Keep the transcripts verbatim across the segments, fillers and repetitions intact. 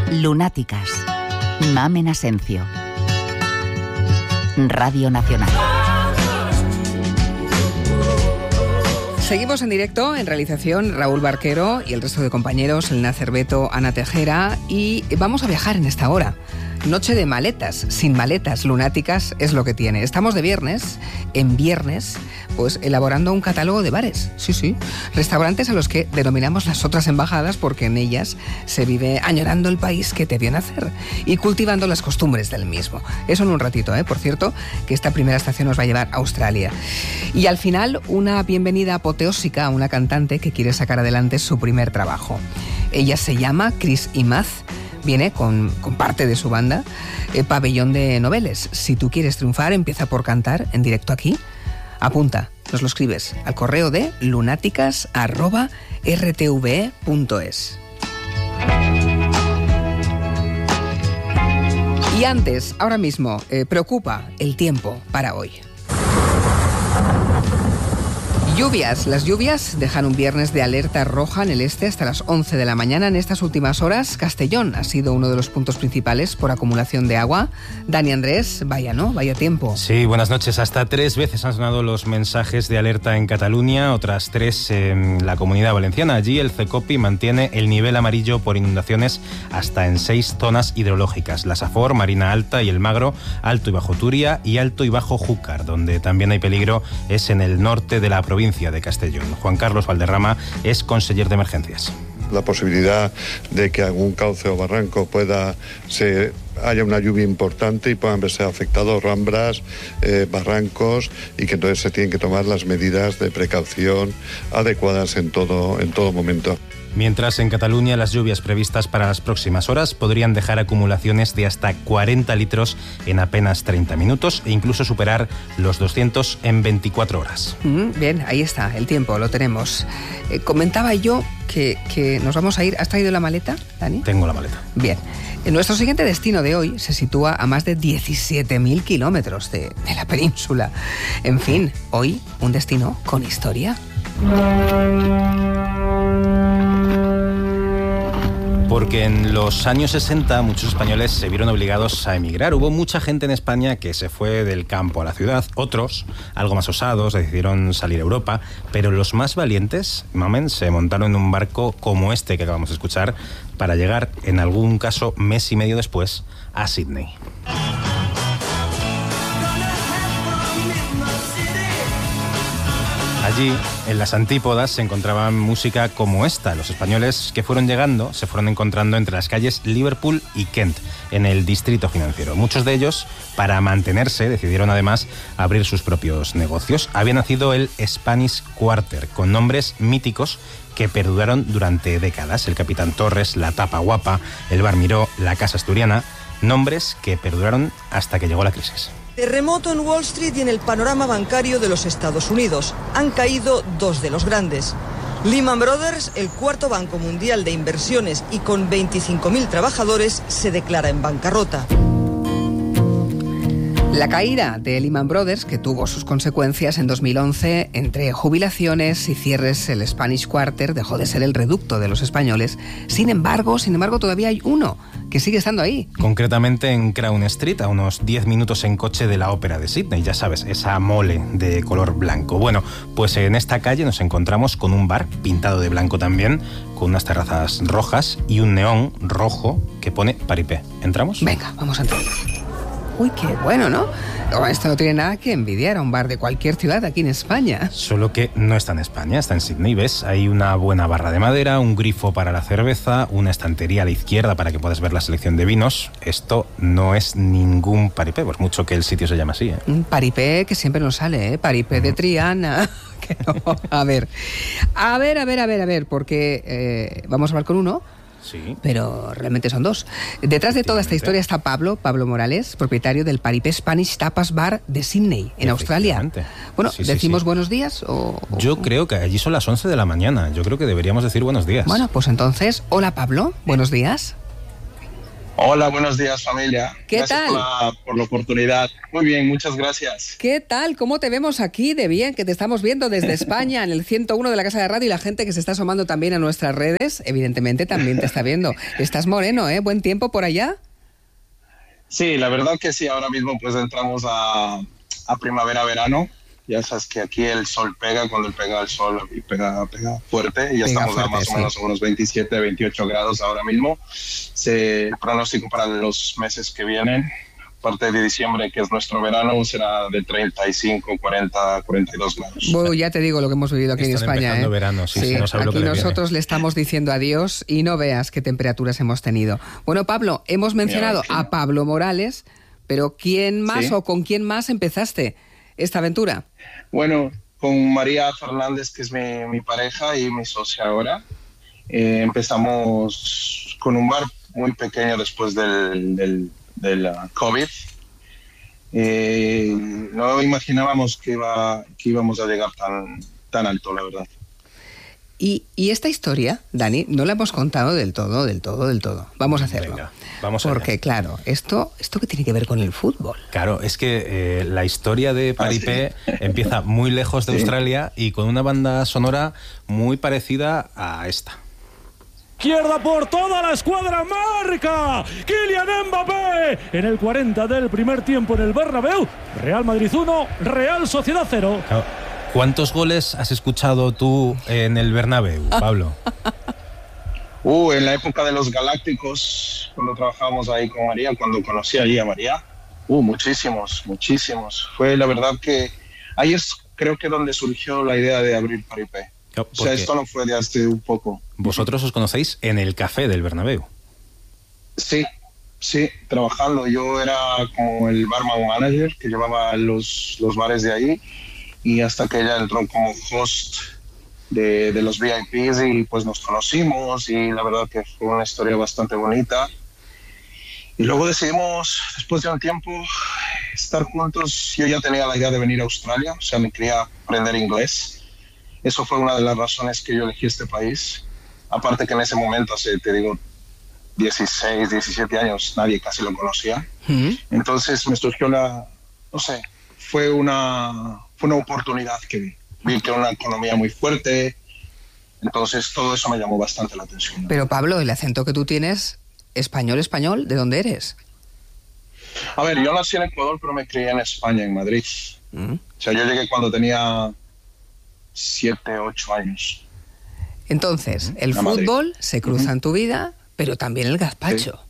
Lunáticas. Mamen Asencio. Radio Nacional. Seguimos en directo, en realización Raúl Barquero y el resto de compañeros, Elena Cerveto, Ana Tejera, y vamos a viajar en esta hora. Noche de maletas, sin maletas, Lunáticas es lo que tiene. Estamos de viernes, en viernes, pues elaborando un catálogo de bares, sí, sí, restaurantes a los que denominamos las otras embajadas porque en ellas se vive añorando el país que te vio nacer y cultivando las costumbres del mismo. Eso en un ratito, ¿eh? Por cierto, que esta primera estación nos va a llevar a Australia. Y al final, una bienvenida apoteósica a una cantante que quiere sacar adelante su primer trabajo. Ella se llama Chris Imaz. Viene con, con parte de su banda, eh, Pabellón de Noveles. Si tú quieres triunfar, empieza por cantar en directo aquí. Apunta, nos lo escribes al correo de lunáticas arroba r t v e punto es. Y antes, ahora mismo, eh, preocupa el tiempo para hoy. Lluvias. Las lluvias dejan un viernes de alerta roja en el este hasta las once de la mañana. En estas últimas horas, Castellón ha sido uno de los puntos principales por acumulación de agua. Dani Andrés, vaya, ¿no? Vaya tiempo. Sí, buenas noches. Hasta tres veces han sonado los mensajes de alerta en Cataluña, otras tres en la Comunidad Valenciana. Allí el CECOPI mantiene el nivel amarillo por inundaciones hasta en seis zonas hidrológicas. La Safor, Marina Alta y el Magro, Alto y Bajo Turia y Alto y Bajo Júcar. Donde también hay peligro es en el norte de la provincia de Castellón. Juan Carlos Valderrama es conseller de emergencias. La posibilidad de que algún cauce o barranco pueda se haya una lluvia importante y puedan verse afectados ramblas, eh, barrancos, y que entonces se tienen que tomar las medidas de precaución adecuadas en todo, en todo momento. Mientras en Cataluña las lluvias previstas para las próximas horas podrían dejar acumulaciones de hasta cuarenta litros en apenas treinta minutos e incluso superar los doscientos en veinticuatro horas. Mm, bien, ahí está, el tiempo, lo tenemos. Eh, comentaba yo que, que nos vamos a ir... ¿Has traído la maleta, Dani? Tengo la maleta. Bien. Nuestro siguiente destino de hoy se sitúa a más de diecisiete mil kilómetros de, de la península. En fin, hoy un destino con historia. Porque en los años sesenta muchos españoles se vieron obligados a emigrar. Hubo mucha gente en España que se fue del campo a la ciudad. Otros, algo más osados, decidieron salir a Europa. Pero los más valientes, mamen, se montaron en un barco como este que acabamos de escuchar para llegar, en algún caso, mes y medio después, a Sydney. Allí, en las antípodas, se encontraba música como esta. Los españoles que fueron llegando se fueron encontrando entre las calles Liverpool y Kent, en el distrito financiero. Muchos de ellos, para mantenerse, decidieron además abrir sus propios negocios. Había nacido el Spanish Quarter, con nombres míticos que perduraron durante décadas. El Capitán Torres, la Tapa Guapa, el Bar Miró, la Casa Asturiana. Nombres que perduraron hasta que llegó la crisis. Terremoto en Wall Street y en el panorama bancario de los Estados Unidos. Han caído dos de los grandes. Lehman Brothers, el cuarto banco mundial de inversiones y con veinticinco mil trabajadores, se declara en bancarrota. La caída de Lehman Brothers, que tuvo sus consecuencias en dos mil once, entre jubilaciones y cierres, el Spanish Quarter dejó de ser el reducto de los españoles. Sin embargo, sin embargo, todavía hay uno que sigue estando ahí. Concretamente en Crown Street, a unos diez minutos en coche de la Ópera de Sydney. Ya sabes, esa mole de color blanco. Bueno, pues en esta calle nos encontramos con un bar pintado de blanco también, con unas terrazas rojas y un neón rojo que pone Paripé. ¿Entramos? Venga, vamos a entrar. Uy, qué bueno, ¿no? Esto no tiene nada que envidiar a un bar de cualquier ciudad aquí en España. Solo que no está en España, está en Sydney, ¿ves? Hay una buena barra de madera, un grifo para la cerveza, una estantería a la izquierda para que puedas ver la selección de vinos. Esto no es ningún Paripé, por mucho que el sitio se llame así, ¿eh? Un Paripé que siempre nos sale, ¿eh? Paripé de Triana. Que no. A ver, a ver, a ver, a ver, a ver, porque eh, vamos a hablar con uno. Sí. Pero realmente son dos. Detrás de toda esta historia está Pablo, Pablo Morales, propietario del Paripé Spanish Tapas Bar de Sydney, en Australia. Bueno, sí, ¿decimos sí, sí. buenos días? O, o... Yo creo que allí son las once de la mañana. Yo creo que deberíamos decir buenos días. Bueno, pues entonces, hola Pablo, buenos días. Hola, buenos días, familia. ¿Qué gracias tal? Por la, por la oportunidad. Muy bien, muchas gracias. ¿Qué tal? ¿Cómo te vemos aquí de bien? Que te estamos viendo desde España en el ciento uno de la Casa de Radio y la gente que se está asomando también a nuestras redes, evidentemente también te está viendo. Estás moreno, ¿eh? ¿Buen tiempo por allá? Sí, la verdad que sí. Ahora mismo pues entramos a, a primavera-verano. Ya sabes que aquí el sol pega, cuando pega el sol y pega, pega fuerte. Y ya Pega estamos fuerte, a más sí. o menos a unos veintisiete, veintiocho grados ahora mismo. Se, el pronóstico para los meses que vienen, parte de diciembre, que es nuestro verano, será de treinta y cinco, cuarenta, cuarenta y dos grados. Bueno, ya te digo lo que hemos vivido aquí en Están España. empezando ¿eh? verano, sí, sí, no sabe lo aquí que le viene. nosotros le estamos diciendo adiós y no veas qué temperaturas hemos tenido. Bueno, Pablo, hemos mencionado Mira, a Pablo Morales, pero ¿quién más Sí. o con quién más empezaste esta aventura? Bueno, con María Fernández, que es mi, mi pareja y mi socia ahora, eh, empezamos con un bar muy pequeño después del, del, del uh, COVID. Eh, no imaginábamos que, iba, que íbamos a llegar tan, tan alto, la verdad. Y, y esta historia, Dani, no la hemos contado del todo, del todo, del todo. Vamos a hacerlo. Venga, vamos allá. Porque, claro, esto, esto que tiene que ver con el fútbol. Claro, es que eh, la historia de Paripé Ah, empieza muy lejos de Sí. Australia y con una banda sonora muy parecida a esta. Izquierda por toda la escuadra, marca Kylian Mbappé en el cuarenta del primer tiempo en el Bernabéu. Real Madrid uno, Real Sociedad cero. Claro, ¿cuántos goles has escuchado tú en el Bernabéu, Pablo? Uh, en la época de los Galácticos, cuando trabajábamos ahí con María, cuando conocí allí a María, uh, muchísimos, muchísimos. Fue la verdad que ahí es creo que donde surgió la idea de abrir Paripé. Claro, O sea, porque esto no fue de hace un poco. vosotros os conocéis en el café del Bernabéu. Sí, sí, trabajando. Yo era como el barman manager que llevaba los, los bares de ahí, y hasta que ella entró como host de, de los V I Pes y pues nos conocimos, y la verdad que fue una historia bastante bonita. Y luego decidimos, después de un tiempo, estar juntos. Yo ya tenía la idea de venir a Australia, o sea, me quería aprender inglés. Eso fue una de las razones que yo elegí este país. Aparte que en ese momento, hace, te digo, dieciséis, diecisiete años, nadie casi lo conocía. ¿Mm? Entonces me surgió la, no sé, fue una, fue una oportunidad que vi. Vi que era una economía muy fuerte, entonces todo eso me llamó bastante la atención. Pero Pablo, el acento que tú tienes, español, español, ¿de dónde eres? A ver, yo nací en Ecuador, pero me crié en España, en Madrid. ¿Mm? O sea, yo llegué cuando tenía siete, ocho años. Entonces, el A Madrid. fútbol se cruza en tu vida, pero también el gazpacho.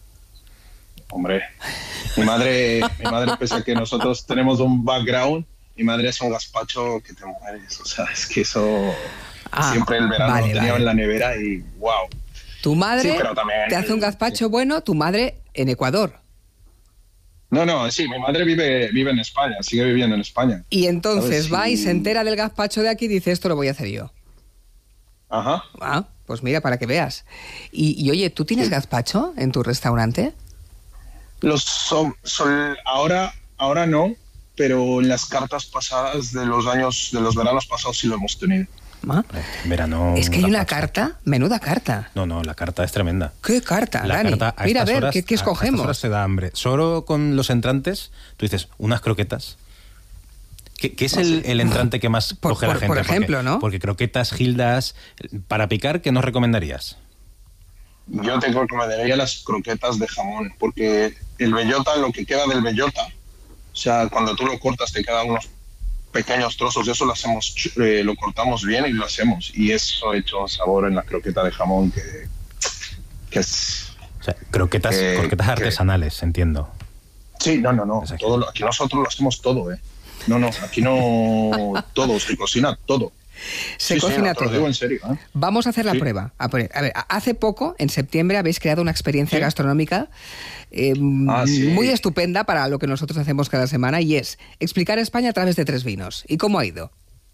Hombre, mi madre, mi madre, pese a que nosotros tenemos un background, mi madre es un gazpacho que te mueres. O sea, es que eso Ah, siempre el verano vale, lo tenía vale. en la nevera y wow. Tu madre Sí, pero también- te hace un gazpacho bueno, tu madre en Ecuador. No, no, sí, mi madre vive, vive en España, sigue viviendo en España. Y entonces ¿Sabes? va y Sí. se entera del gazpacho de aquí y dice, esto lo voy a hacer yo. Ajá. Ah, pues mira, para que veas. Y, y oye, ¿tú tienes Sí. gazpacho en tu restaurante? Los son, son- ahora, ahora no, pero en las cartas pasadas de los años, de los veranos pasados sí lo hemos tenido. Ah, En verano... es que hay una gazpacho. carta, menuda carta. No, no, la carta es tremenda. ¿Qué carta, La Dani? carta a Mira, a estas ver, horas- ¿qué, qué a- a estas escogemos? horas te da hambre. Solo con los entrantes, tú dices, unas croquetas. ¿Qué, qué es el, el entrante que más Por- coge la por- gente? por Porque- ejemplo, ¿no? Porque croquetas, gildas, para picar, ¿qué nos recomendarías? Yo te recomendaría las croquetas de jamón, porque el bellota, lo que queda del bellota, o sea, cuando tú lo cortas te quedan unos pequeños trozos, eso lo hacemos, ch- eh, lo cortamos bien y lo hacemos, y eso ha hecho sabor en la croqueta de jamón que, que es... O sea, croquetas, Eh, croquetas que- artesanales, entiendo. Sí, no, no, no, Es aquí. todo lo- aquí nosotros lo hacemos todo, ¿eh? No, no, aquí no todo, se cocina todo. Se Sí, sí, cocina no, te lo todo. digo en serio, ¿eh? Vamos a hacer la Sí. prueba. A ver, a ver, hace poco, en septiembre, habéis creado una experiencia Sí. gastronómica eh, Ah, sí. muy estupenda para lo que nosotros hacemos cada semana, y es explicar España a través de tres vinos. ¿Y cómo ha ido?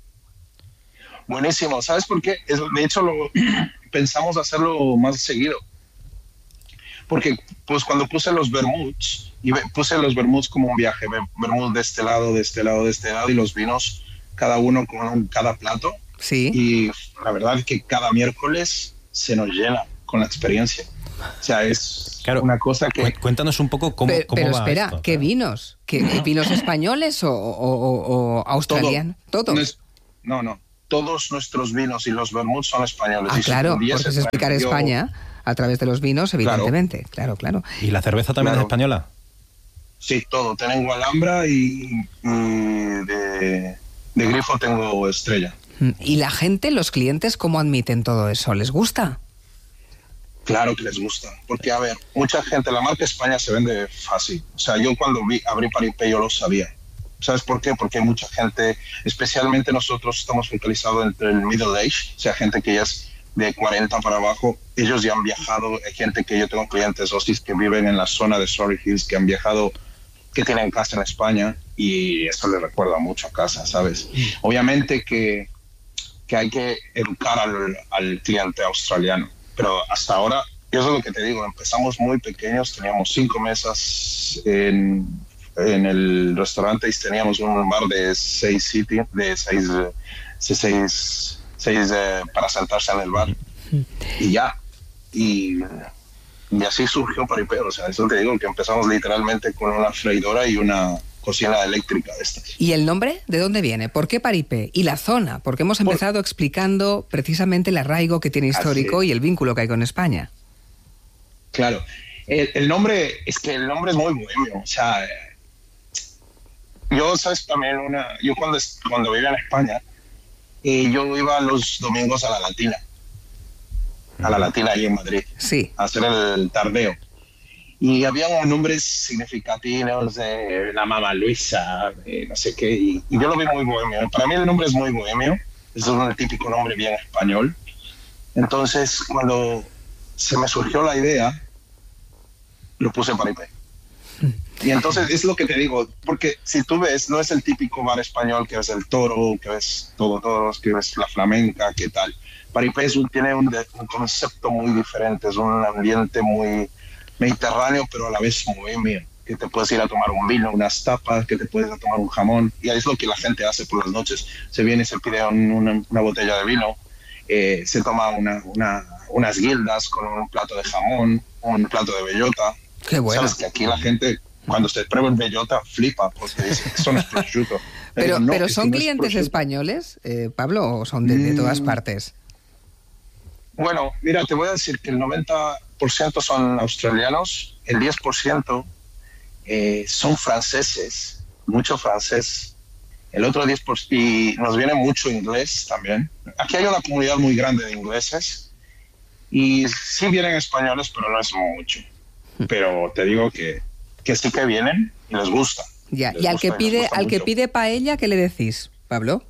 Buenísimo, ¿sabes por qué? Es- de hecho, lo, pensamos hacerlo más seguido. Porque pues cuando puse los vermuts, y ve- puse los vermuts como un viaje, ve- vermut de este lado, de este lado, de este lado, y los vinos, cada uno con un- cada plato. Sí. Y la verdad es que cada miércoles se nos llena con la experiencia. O sea, es claro, una cosa que... Cuéntanos un poco cómo, pero, cómo pero va espera, esto, ¿qué claro. vinos? ¿Qué vinos españoles o, o, o, o australianos? Todo. ¿Todos? No, no. Todos nuestros vinos y los vermuts son españoles. Ah, y si claro, pudiese porque es explicar traer yo- España a través de los vinos, evidentemente. Claro, claro. ¿Y la cerveza también Claro. es española? Sí, todo. Tengo Alhambra y, y de, de grifo tengo Estrella. ¿Y la gente, los clientes, cómo admiten todo eso? ¿Les gusta? Claro que les gusta, porque a ver, mucha gente, la marca España se vende fácil. O sea, yo cuando vi, abrí Paripé yo lo sabía. ¿Sabes por qué? Porque hay mucha gente, especialmente nosotros estamos focalizados entre el middle age, o sea, gente que ya es de cuarenta para abajo, ellos ya han viajado, hay gente que yo tengo clientes hostis que viven en la zona de Surrey Hills, que han viajado, que tienen casa en España, y eso les recuerda mucho a casa, ¿sabes? Obviamente que, que hay que educar al, al cliente australiano, pero hasta ahora, yo eso es lo que te digo, empezamos muy pequeños, teníamos cinco mesas en, en el restaurante y teníamos un bar de seis sitios, de seis, eh, seis, seis eh, para sentarse en el bar, y ya, y, y así surgió Paripé. O sea, eso te digo, que empezamos literalmente con una freidora y una cocina eléctrica de estas. ¿Y el nombre de dónde viene? ¿Por qué Paripé? Y la zona, porque hemos empezado Por... explicando precisamente el arraigo que tiene histórico Así. y el vínculo que hay con España. Claro, el, el nombre, es que el nombre es muy bohemio, o sea, yo, sabes, también una, yo cuando, cuando vivía en España, eh, yo iba los domingos a la Latina, a la Latina ahí en Madrid, sí, a hacer el tardeo. Y había unos nombres significativos de la mamá Luisa, de no sé qué, y, y yo lo vi muy bohemio. Para mí el nombre es muy bohemio, es un típico nombre bien español. Entonces, cuando se me surgió la idea, lo puse Paripé. Y entonces es lo que te digo, porque si tú ves, no es el típico bar español que ves el Toro, que ves todo toros, que ves la flamenca, qué tal. Paripé es un, tiene un, de, un concepto muy diferente, es un ambiente muy mediterráneo, pero a la vez bohemio, que te puedes ir a tomar un vino, unas tapas, que te puedes ir a tomar un jamón, y es lo que la gente hace por las noches. Se viene y se pide una, una botella de vino, eh, se toma una, una, unas guildas con un plato de jamón, un plato de bellota. Qué bueno. Sabes que aquí la gente, cuando se prueba el bellota, flipa, porque dice, eso no es prosciutto. Pero, no, pero ¿son no clientes españoles, eh, Pablo, o son de, de todas partes? Bueno, mira, te voy a decir que el noventa por ciento son australianos, el diez por ciento eh, son franceses, mucho francés, el otro diez por ciento, y nos viene mucho inglés también. Aquí hay una comunidad muy grande de ingleses, y sí vienen españoles, pero no es mucho. Pero te digo que, que sí que vienen y les gusta. Ya, les y al gusta que pide, al que mucho. pide paella, ¿qué le decís, Pablo?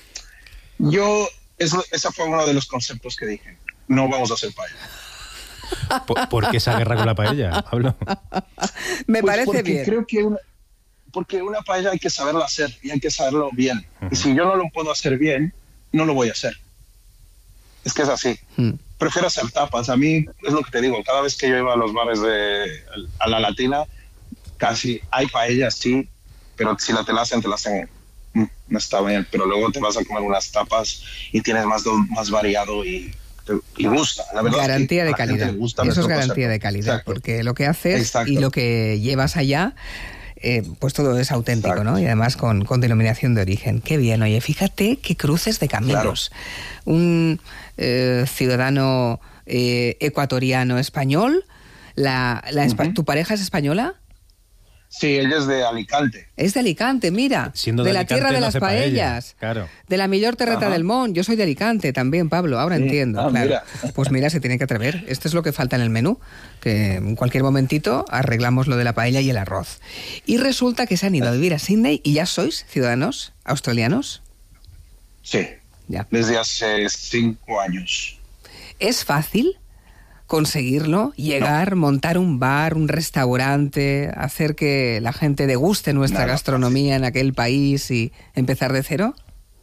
Yo, eso, ese fue uno de los conceptos que dije. No vamos a hacer paella. ¿Por, ¿Por qué esa guerra con la paella, Pablo? Me Pues parece porque bien. Creo que una, porque una paella hay que saberla hacer y hay que saberlo bien. Uh-huh. Y si yo no lo puedo hacer bien, no lo voy a hacer. Es que es así. Uh-huh. Prefiero hacer tapas. A mí, es lo que te digo, cada vez que yo iba a los bares de a la Latina, casi hay paellas, sí, pero si la te la hacen, te la hacen, no está bien. Pero luego te vas a comer unas tapas y tienes más, más variado y... y gusta, la verdad. Garantía es que de calidad. Gusta Eso es garantía de calidad, exacto, porque lo que haces exacto. y lo que llevas allá, eh, pues todo es auténtico, exacto. ¿no? Y además con, con denominación de origen. Qué bien, oye, fíjate qué cruces de caminos. Claro. Un eh, ciudadano eh, ecuatoriano español, la, la uh-huh. ¿tu pareja es española? Sí, ella es de Alicante. Es de Alicante, mira. Siendo de, de la Alicante, tierra de no las paella, paellas. Claro. De la mejor terreta Ajá. del Mont. Yo soy de Alicante también, Pablo. Ahora sí. entiendo. Ah, claro. mira. Pues mira, se tiene que atrever. Esto es lo que falta en el menú. Que en cualquier momentito arreglamos lo de la paella y el arroz. Y resulta que se han ido a vivir a Sydney y ya sois ciudadanos australianos. Sí. Ya. Desde hace cinco años. ¿Es fácil conseguirlo? Llegar, no. montar un bar, un restaurante, hacer que la gente deguste nuestra nada gastronomía fácil. En aquel país y empezar de cero?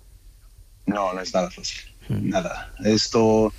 No, no es nada fácil. Mm. Nada. Esto,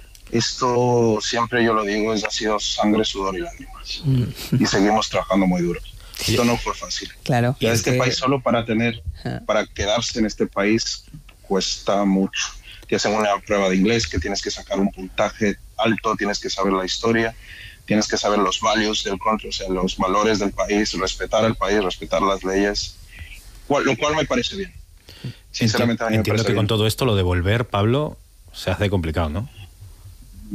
esto siempre yo lo digo, es, ha sido sangre, sudor y lágrimas. Mm. Y seguimos trabajando muy duro. Sí. Esto no fue fácil. Claro. Y este que... país solo para tener, ah. para quedarse en este país cuesta mucho. Te hacen una prueba de inglés que tienes que sacar un puntaje alto, tienes que saber la historia, tienes que saber los values del country, o sea, los valores del país, respetar el país, respetar las leyes, cual, lo cual me parece bien. Sinceramente, a mí me Entiendo parece que bien. con todo esto lo de volver, Pablo, se hace complicado, ¿no?